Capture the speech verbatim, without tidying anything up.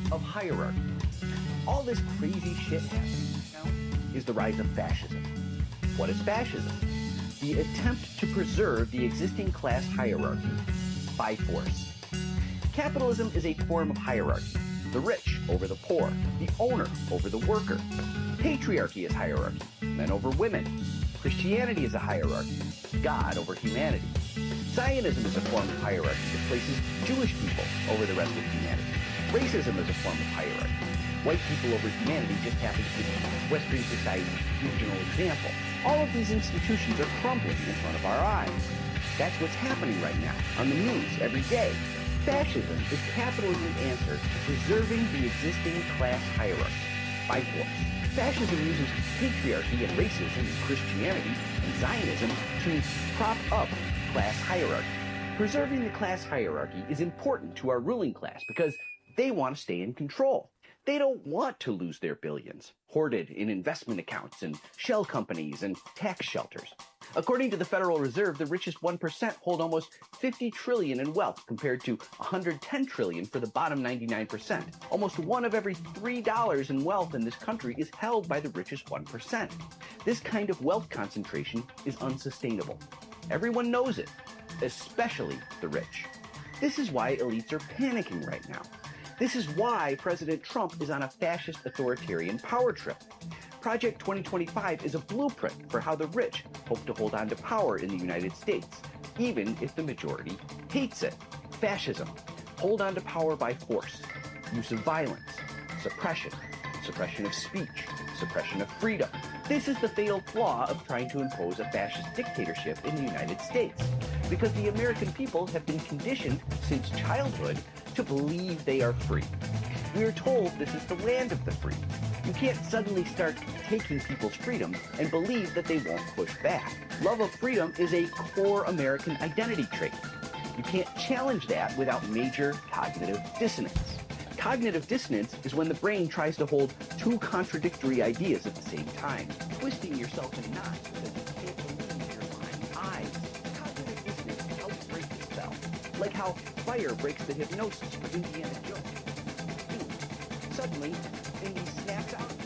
of hierarchy. All this crazy shit happening right now is the rise of fascism. What is fascism? The attempt to preserve the existing class hierarchy by force. Capitalism is a form of hierarchy. The rich over the poor, the owner over the worker. Patriarchy is hierarchy, men over women. Christianity is a hierarchy, God over humanity. Zionism is a form of hierarchy that places Jewish people over the rest of humanity. Racism is a form of hierarchy. White people over humanity just happens to be Western society's regional example. All of these institutions are crumbling in front of our eyes. That's what's happening right now on the news every day. Fascism is capitalism's answer to preserving the existing class hierarchy by force. Fascism uses patriarchy and racism and Christianity and Zionism to prop up class hierarchy. Preserving the class hierarchy is important to our ruling class because they want to stay in control. They don't want to lose their billions, hoarded in investment accounts and shell companies and tax shelters. According to the Federal Reserve, the richest one percent hold almost fifty trillion dollars in wealth compared to one hundred ten trillion dollars for the bottom ninety-nine percent. Almost one of every three dollars in wealth in this country is held by the richest one percent. This kind of wealth concentration is unsustainable. Everyone knows it, especially the rich. This is why elites are panicking right now. This is why President Trump is on a fascist authoritarian power trip. Project twenty twenty-five is a blueprint for how the rich hope to hold on to power in the United States, even if the majority hates it. Fascism. Hold on to power by force. Use of violence. Suppression. Suppression of speech. Suppression of freedom. This is the fatal flaw of trying to impose a fascist dictatorship in the United States, because the American people have been conditioned since childhood to believe they are free. We are told this is the land of the free. You can't suddenly start taking people's freedom and believe that they won't push back. Love of freedom is a core American identity trait. You can't challenge that without major cognitive dissonance. Cognitive dissonance is when the brain tries to hold two contradictory ideas at the same time, twisting yourself in knots because you can't believe your mind's eyes. Cognitive dissonance helps break the spell, like how fire breaks the hypnosis for Indiana Jones. Boom. Suddenly, Indy snaps out.